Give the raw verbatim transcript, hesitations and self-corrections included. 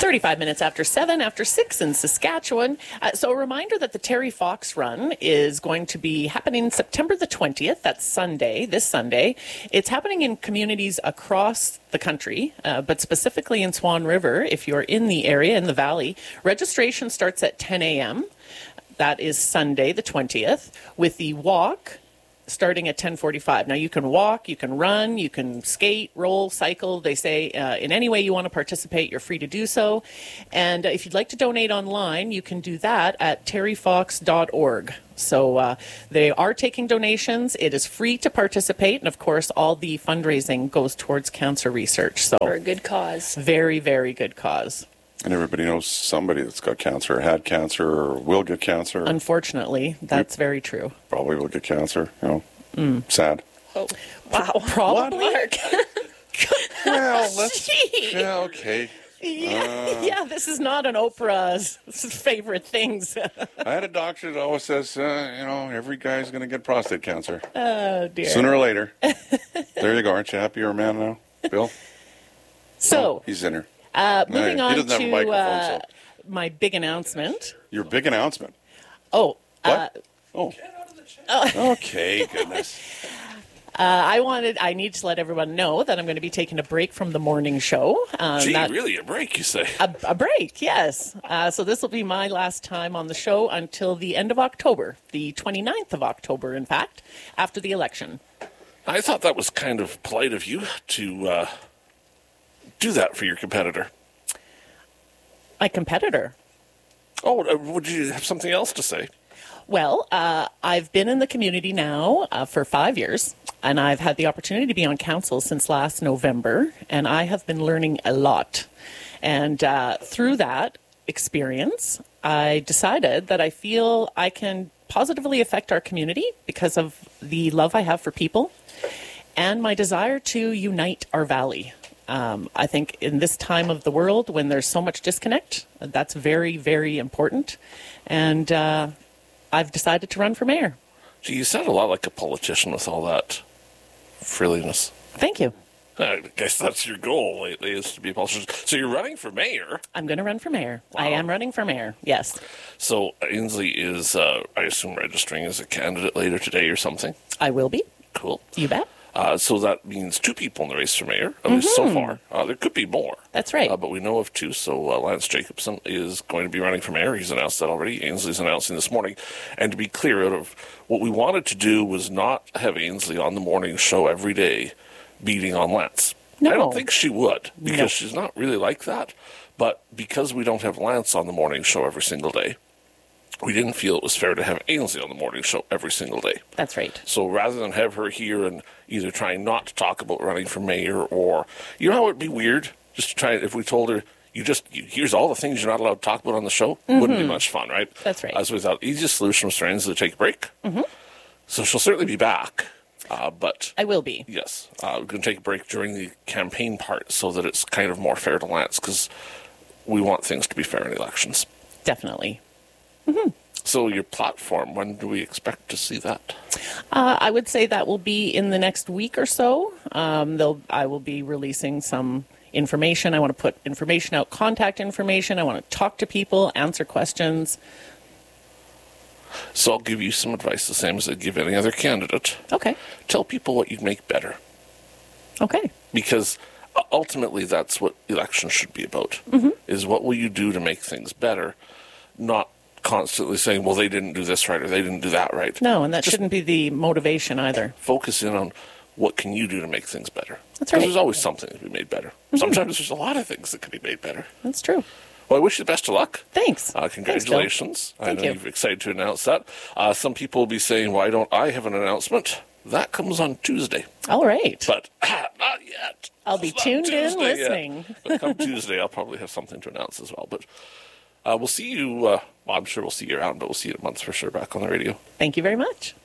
thirty-five minutes after seven, after six in Saskatchewan. Uh, so a reminder that the Terry Fox Run is going to be happening September the twentieth. That's Sunday, this Sunday. It's happening in communities across the country, uh, but specifically in Swan River. If you're in the area, in the valley, registration starts at ten a.m. That is Sunday the twentieth, with the walk starting at ten forty-five. Now, you can walk, you can run, you can skate, roll, cycle. They say uh, in any way you want to participate, you're free to do so. And uh, if you'd like to donate online, you can do that at terry fox dot org. So uh, they are taking donations. It is free to participate. And, of course, all the fundraising goes towards cancer research. So for a good cause. Very, very good cause. And everybody knows somebody that's got cancer, or had cancer, or will get cancer. Unfortunately, that's very true. Probably will get cancer, you know. Mm. Sad. Oh, wow. Probably. Mark. Well, let's... Yeah, okay. Yeah, uh, yeah, this is not an Oprah's favorite things. I had a doctor that always says, uh, you know, every guy's going to get prostate cancer. Oh, dear. Sooner or later. There you go. Aren't you happy you're a man now, Bill? So... Oh, he's in her. Uh, moving no, on to uh, so. my big announcement. Your big announcement? Oh. What? Uh, oh. Okay, goodness. Uh, I wanted, I need to let everyone know that I'm going to be taking a break from the morning show. Um, Gee, that, really, a break, you say? A, a break, yes. Uh, so this will be my last time on the show until the end of October, the twenty-ninth of October, in fact, after the election. I thought that was kind of polite of you to uh, do that for your competitor. My competitor? Oh, uh, would you have something else to say? Well, uh, I've been in the community now uh, for five years, and I've had the opportunity to be on council since last November, and I have been learning a lot. And uh, through that experience, I decided that I feel I can positively affect our community because of the love I have for people and my desire to unite our valley. Um, I think in this time of the world when there's so much disconnect, that's very, very important. And uh, I've decided to run for mayor. Gee, you sound a lot like a politician with all that frilliness. Thank you. I guess that's your goal lately, is to be a politician. So you're running for mayor? I'm going to run for mayor. Wow. I am running for mayor, yes. So Ainsley is, uh, I assume, registering as a candidate later today or something? I will be. Cool. You bet. Uh, so that means two people in the race for mayor, at least so far. Uh, there could be more. That's right. Uh, but we know of two. So uh, Lance Jacobson is going to be running for mayor. He's announced that already. Ainsley's announcing this morning. And to be clear, out of what we wanted to do was not have Ainsley on the morning show every day beating on Lance. No. I don't think she would, because no. she's not really like that. But because we don't have Lance on the morning show every single day, we didn't feel it was fair to have Ainsley on the morning show every single day. That's right. So rather than have her here and either trying not to talk about running for mayor, or, you know how it would be weird? Just to try, if we told her, you just, you, here's all the things you're not allowed to talk about on the show, mm-hmm. wouldn't be much fun, right? That's right. As we thought, the easiest solution was for Ainsley to take a break. Mm-hmm. So she'll certainly be back. Uh, but I will be. Yes. Uh, we're going to take a break during the campaign part so that it's kind of more fair to Lance, because we want things to be fair in elections. Definitely. Mm-hmm. So your platform, when do we expect to see that? Uh, I would say that will be in the next week or so. Um, they'll, I will be releasing some information. I want to put information out, contact information. I want to talk to people, answer questions. So I'll give you some advice, the same as I'd give any other candidate. Okay. Tell people what you'd make better. Okay. Because ultimately that's what elections should be about, mm-hmm. is what will you do to make things better, not constantly saying, well, they didn't do this right or they didn't do that right. No, and that Just shouldn't be the motivation either. Focus in on what can you do to make things better. That's right. Because there's always something that can be made better. Mm-hmm. Sometimes there's a lot of things that can be made better. That's true. Well, I wish you the best of luck. Thanks. Uh, congratulations. Thanks, Thank I know you. you're excited to announce that. Uh, some people will be saying, why don't I have an announcement? That comes on Tuesday. All right. But not yet. I'll be It's not tuned in Tuesday listening. yet. But come Tuesday, I'll probably have something to announce as well. But uh, we'll see you, uh, well, I'm sure we'll see you around, but we'll see you in a month for sure back on the radio. Thank you very much.